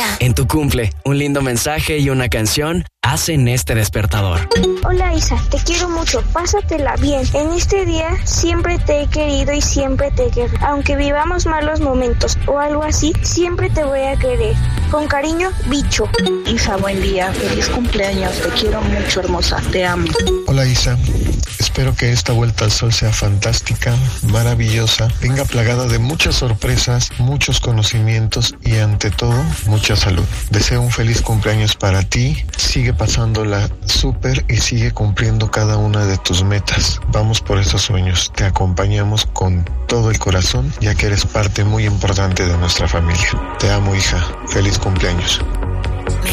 En tu cumple, un lindo mensaje y una canción hacen este despertador. Hola Isa, te quiero mucho, pásatela bien. En este día siempre te he querido y siempre te quiero. Aunque vivamos malos momentos o algo así, siempre te voy a querer. Con cariño, Bicho. Isa, buen día, feliz cumpleaños, te quiero mucho, hermosa, te amo. Hola Isa, espero que esta vuelta al sol sea fantástica, maravillosa, venga plagada de muchas sorpresas, muchos conocimientos y ante todo, mucha salud. Deseo un feliz cumpleaños para ti, sigue pasándola súper y sigue cumpliendo cada una de tus metas. Vamos por esos sueños, te acompañamos con todo el corazón, ya que eres parte muy importante de nuestra familia. Te amo, hija, feliz cumpleaños.